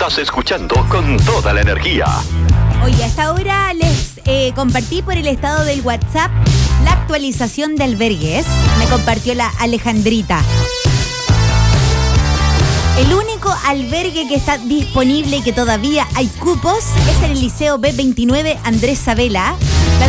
Estás escuchando con toda la energía. Oye, a esta hora les compartí por el estado del WhatsApp la actualización de albergues. Me compartió la Alejandrita. El único albergue que está disponible y que todavía hay cupos es en el Liceo B29 Andrés Sabela.